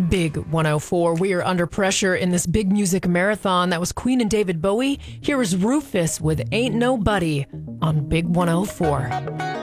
Big 104. We are under pressure in this big music marathon. That was Queen and David Bowie. Here is Rufus with Ain't Nobody on Big 104.